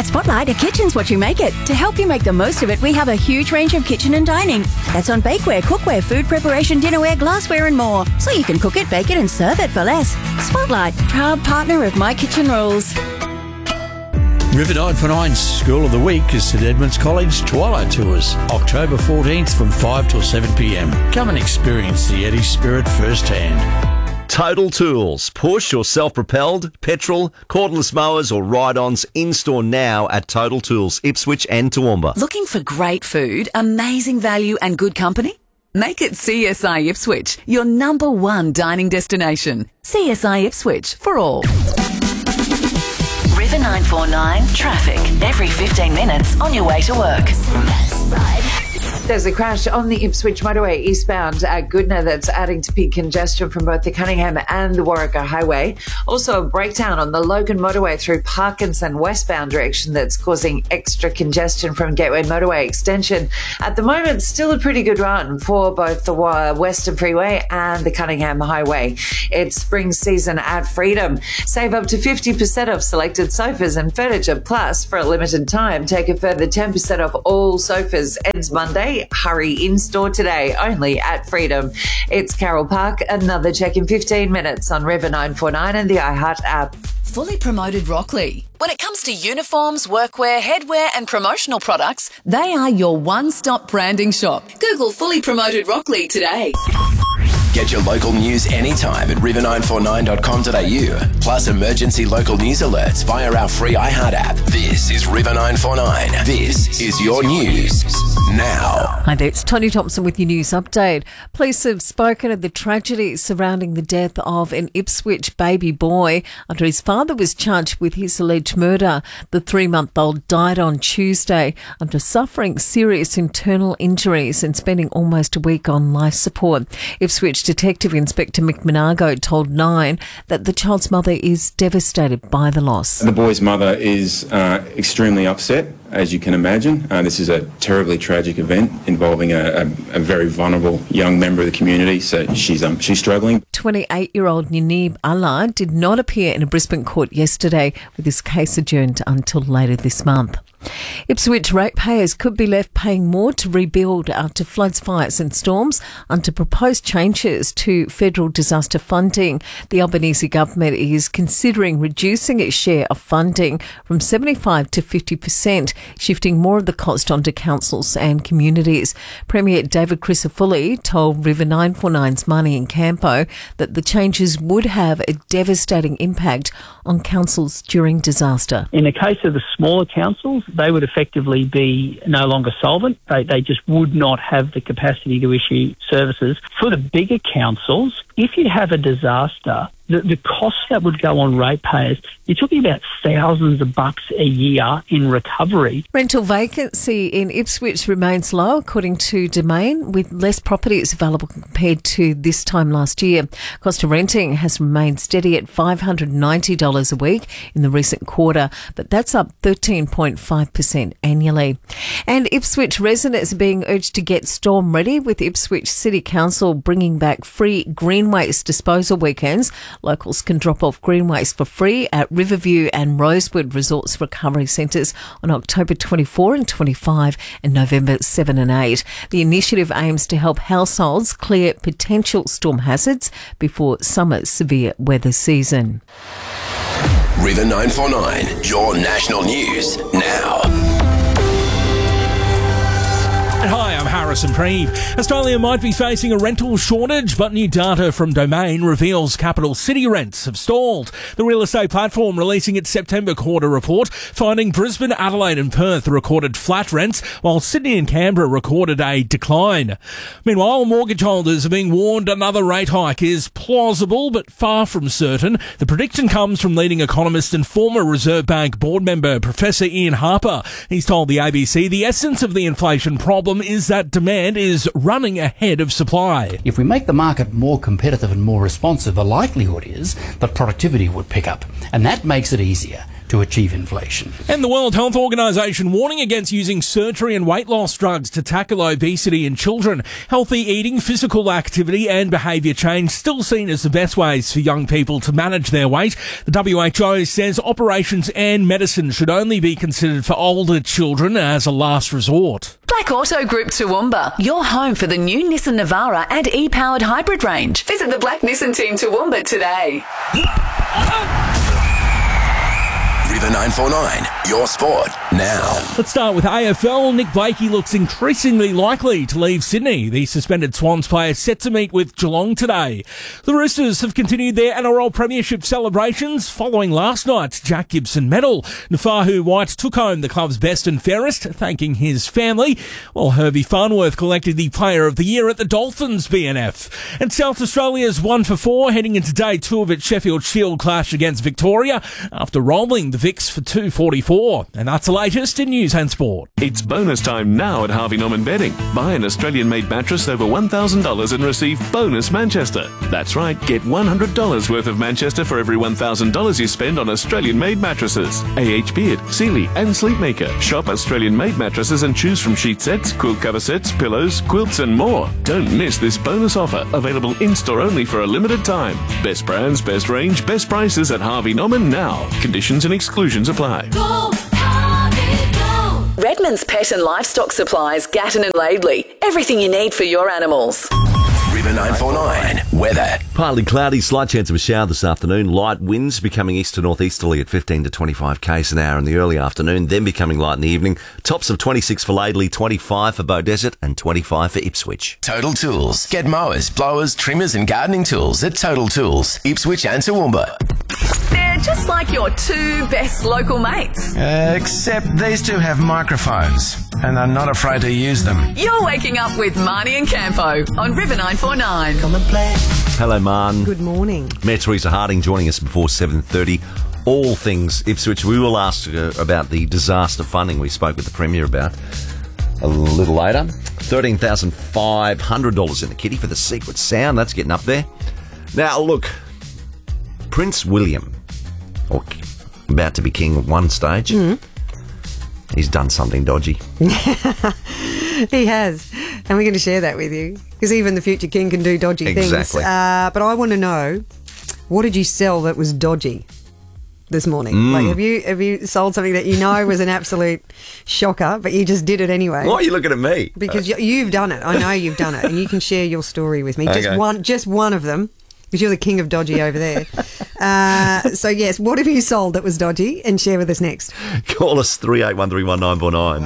At Spotlight, a kitchen's what you make it. To help you make the most of it, we have a huge range of kitchen and dining. That's on bakeware, cookware, food preparation, dinnerware, glassware and more. So you can cook it, bake it and serve it for less. Spotlight, proud partner of My Kitchen Rules. River 949's School of the Week is St Edmunds College Twilight Tours, October 14th from 5 till 7 p.m. Come and experience the Eddie spirit firsthand. Total Tools. Push or self-propelled, petrol, cordless mowers or ride-ons in-store now at Total Tools, Ipswich and Toowoomba. Looking for great food, amazing value and good company? Make it CSI Ipswich, your number one dining destination. CSI Ipswich for all. River 949 traffic every 15 minutes on your way to work. There's a crash on the Ipswich motorway eastbound at Goodna that's adding to peak congestion from both the Cunningham and the Warwick Highway. Also a breakdown on the Logan motorway through Parkinson westbound direction that's causing extra congestion from Gateway motorway extension. At the moment, still a pretty good run for both the Western Freeway and the Cunningham Highway. It's spring season at Freedom. Save up to 50% off selected sofas and furniture. Plus, for a limited time, take a further 10% off all sofas. Ends Monday. Hurry in store today, only at Freedom. It's Carol Park. Another check in 15 minutes on River 949 and the iHeart app. Fully Promoted Rockley. When it comes to uniforms, workwear, headwear and promotional products, they are your one-stop branding shop. Google Fully Promoted Rockley today. Get your local news anytime at river949.com.au. Plus emergency local news alerts via our free iHeart app. This is River 949. This is your news now. Hi there, it's Tony Thompson with your news update. Police have spoken of the tragedy surrounding the death of an Ipswich baby boy after his father was charged with his alleged murder. The 3-month-old died on Tuesday after suffering serious internal injuries and spending almost a week on life support. Ipswich Detective Inspector Mick Monago told Nine that the child's mother is devastated by the loss. The boy's mother is extremely upset, as you can imagine. This is a terribly tragic event involving a very vulnerable young member of the community, so she's struggling. 28-year-old Yanib Allah did not appear in a Brisbane court yesterday, with his case adjourned until later this month. Ipswich ratepayers could be left paying more to rebuild after floods, fires and storms under proposed changes to federal disaster funding. The Albanese government is considering reducing its share of funding from 75% to 50%, shifting more of the cost onto councils and communities. Premier David Crisafulli told River 949's Marnie and Campo that the changes would have a devastating impact on councils during disaster. In the case of the smaller councils, they would effectively be no longer solvent. They just would not have the capacity to issue services. For the bigger councils, if you have a disaster, the costs that would go on ratepayers, you're talking about thousands of bucks a year in recovery. Rental vacancy in Ipswich remains low, according to Domain, with less properties available compared to this time last year. Cost of renting has remained steady at $590 a week in the recent quarter, but that's up 13.5% annually. And Ipswich residents are being urged to get storm ready, with Ipswich City Council bringing back free green waste disposal weekends. Locals can drop off green waste for free at Riverview and Rosewood Resorts Recovery Centres on October 24 and 25 and November 7 and 8. The initiative aims to help households clear potential storm hazards before summer's severe weather season. River 949, your national news now. Hi, I'm Harrison Preeve. Australia might be facing a rental shortage, but new data from Domain reveals capital city rents have stalled. The real estate platform releasing its September quarter report, finding Brisbane, Adelaide and Perth recorded flat rents, while Sydney and Canberra recorded a decline. Meanwhile, mortgage holders are being warned another rate hike is plausible, but far from certain. The prediction comes from leading economist and former Reserve Bank board member Professor Ian Harper. He's told the ABC the essence of the inflation problem is that demand is running ahead of supply. If we make the market more competitive and more responsive, the likelihood is that productivity would pick up, and that makes it easier to achieve inflation. And the World Health Organization warning against using surgery and weight loss drugs to tackle obesity in children. Healthy eating, physical activity and behaviour change still seen as the best ways for young people to manage their weight. The WHO says operations and medicine should only be considered for older children as a last resort. Black Auto Group Toowoomba, your home for the new Nissan Navara and e-powered hybrid range. Visit the Black Nissan team Toowoomba today. River 949, your sport now. Let's start with AFL. Nick Blakey looks increasingly likely to leave Sydney. The suspended Swans player set to meet with Geelong today. The Roosters have continued their NRL Premiership celebrations following last night's Jack Gibson medal. Nafahu White took home the club's best and fairest, thanking his family, while Herbie Farnworth collected the Player of the Year at the Dolphins BNF. And South Australia's 1 for 4 heading into day 2 of its Sheffield Shield clash against Victoria after rolling the Vicks for 244. And that's the latest in news and sport. It's bonus time now at Harvey Norman Bedding. Buy an Australian-made mattress over $1,000 and receive bonus Manchester. That's right, get $100 worth of Manchester for every $1,000 you spend on Australian-made mattresses. AH Beard, Sealy and Sleepmaker. Shop Australian-made mattresses and choose from sheet sets, quilt cover sets, pillows, quilts and more. Don't miss this bonus offer, available in-store only for a limited time. Best brands, best range, best prices at Harvey Norman now. Conditions and exclusions apply. Go, Harvey, go. Redmond's Pet and Livestock Supplies, Gatton and Laidley. Everything you need for your animals. River 949, weather. Partly cloudy, slight chance of a shower this afternoon. Light winds becoming east to northeasterly at 15 to 25 k's an hour in the early afternoon, then becoming light in the evening. Tops of 26 for Laidley, 25 for Beaudesert and 25 for Ipswich. Total Tools. Get mowers, blowers, trimmers and gardening tools at Total Tools, Ipswich and Toowoomba. They're just like your two best local mates. Except these two have microphones and are not afraid to use them. You're waking up with Marnie and Campo on River 949. Come and play. Hello, Marn. Good morning. Mayor Teresa Harding joining us before 7:30. All things Ipswich. We will ask about the disaster funding we spoke with the Premier about a little later. $13,500 in the kitty for the Secret Sound. That's getting up there. Now, look, Prince William, or about to be king at one stage, he's done something dodgy. He has. And we're going to share that with you. Because even the future king can do dodgy things. Exactly. But I want to know, what did you sell that was dodgy this morning? Like, have you sold something that you know was an absolute shocker, but you just did it anyway? Why are you looking at me? Because you've done it. I know you've done it. And you can share your story with me. Okay. Just one of them. Because you're the king of dodgy over there. So, yes, what have you sold that was dodgy? And share with us next. Call us 38131949.